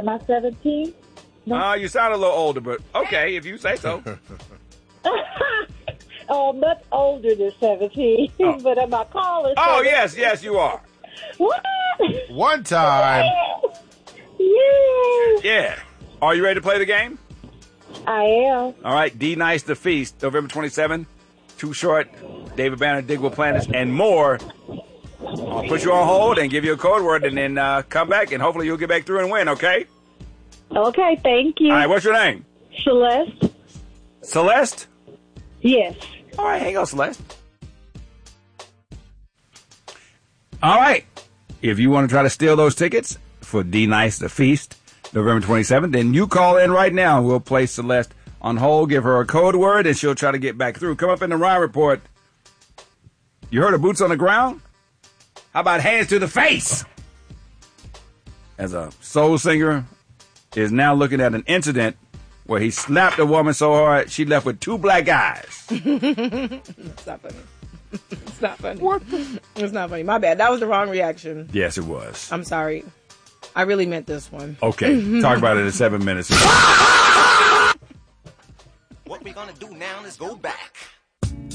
Am I 17? No. You sound a little older, but okay, if you say so. Oh, much older than 17. But am I calling? Oh, yes, you are. What? One time. Yeah. Yeah. Are you ready to play the game? I am. All right, D Nice the Feast, November 27th. Too Short, David Banner, Digable Planets, and more. I'll put you on hold and give you a code word and then come back, and hopefully you'll get back through and win, okay? Okay, thank you. All right, what's your name? Celeste? Celeste? Yes. All right, hang on, Celeste. All right. If you want to try to steal those tickets for D Nice the Feast, November 27th, then you call in right now. We'll place Celeste on hold, give her a code word, and she'll try to get back through. Come up in the Ryan Report. You heard of boots on the ground? How about hands to the face? As a soul singer is now looking at an incident where he slapped a woman so hard she left with 2 black eyes. It's not funny. It's not funny. What? It's not funny. My bad. That was the wrong reaction. Yes, it was. I'm sorry. I really meant this one. Okay, talk about it in 7 minutes. What we gonna do now is go back.